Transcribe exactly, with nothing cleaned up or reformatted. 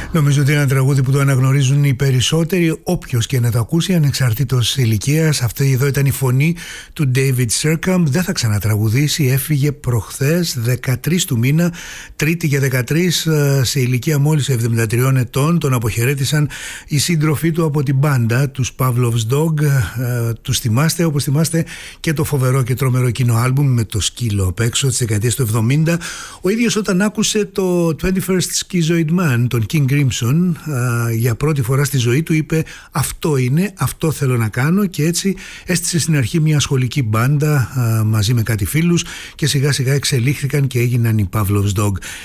Νομίζω ότι είναι ένα τραγούδι που το αναγνωρίζουν οι περισσότεροι, όποιος και να το ακούσει, ανεξαρτήτως ηλικίας. Αυτή εδώ ήταν η φωνή του David Sercamp. Δεν θα ξανατραγουδήσει, έφυγε προχθές, δεκατρείς του μήνα, Τρίτη και δεκατρείς, σε ηλικία μόλις εβδομήντα τριών ετών. Τον αποχαιρέτησαν οι σύντροφοί του από την μπάντα, τους Pavlov's Dog. Τους θυμάστε, όπως θυμάστε και το φοβερό και τρομερό εκείνο άλμπουμ με το σκύλο απ' έξω της δεκαετίας του εβδομήντα. Ο ίδιος όταν άκουσε το twenty-first Schizoid Man, τον King Crimson, για πρώτη φορά στη ζωή του είπε αυτό είναι, αυτό θέλω να κάνω, και έτσι έστησε στην αρχή μια σχολική μπάντα μαζί με κάτι φίλους και σιγά σιγά εξελίχθηκαν και έγιναν οι Pavlov's Dog.